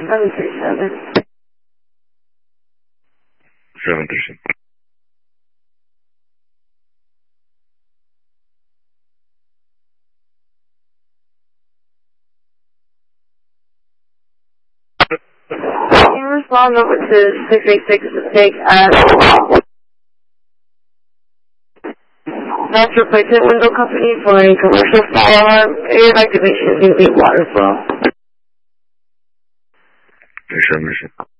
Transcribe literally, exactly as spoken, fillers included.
seven three seven. seven three seven. Can you respond over to six eight six mistake at Master Replacement Window Company for a commercial fire alarm? Air activation is going to be water flow. Mission, mission.